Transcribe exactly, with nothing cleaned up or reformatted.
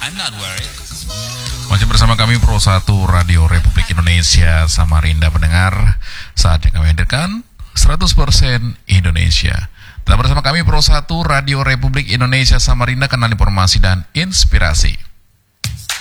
I'm not worried. Masih bersama kami Pro satu Radio Republik Indonesia Samarinda pendengar. Saatnya kami hadirkan seratus persen Indonesia. Tetap bersama kami Pro satu Radio Republik Indonesia Samarinda, kanal informasi dan inspirasi.